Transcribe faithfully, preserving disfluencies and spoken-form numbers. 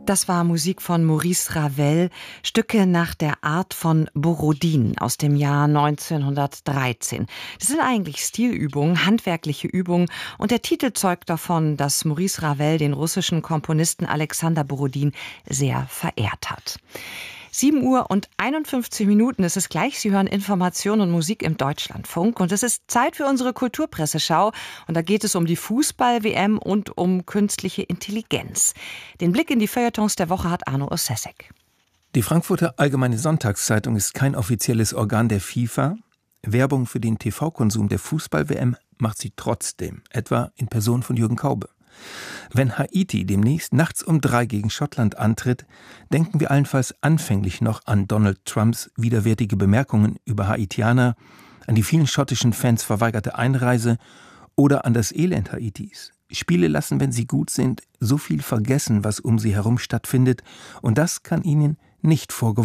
Das war Musik von Maurice Ravel, Stücke nach der Art von Borodin aus dem Jahr neunzehnhundertdreizehn. Das sind eigentlich Stilübungen, handwerkliche Übungen und der Titel zeugt davon, dass Maurice Ravel den russischen Komponisten Alexander Borodin sehr verehrt hat. sieben Uhr und einundfünfzig Minuten ist es gleich. Sie hören Information und Musik im Deutschlandfunk. Und es ist Zeit für unsere Kulturpresseschau. Und da geht es um die Fußball-W M und um künstliche Intelligenz. Den Blick in die Feuilletons der Woche hat Arno Osesek. Die Frankfurter Allgemeine Sonntagszeitung ist kein offizielles Organ der FIFA. Werbung für den T V-Konsum der Fußball-W M macht sie trotzdem, etwa in Person von Jürgen Kaube. Wenn Haiti demnächst nachts um drei gegen Schottland antritt, denken wir allenfalls anfänglich noch an Donald Trumps widerwärtige Bemerkungen über Haitianer, an die vielen schottischen Fans verweigerte Einreise oder an das Elend Haitis. Spiele lassen, wenn sie gut sind, so viel vergessen, was um sie herum stattfindet, und das kann ihnen nicht vorgeworfen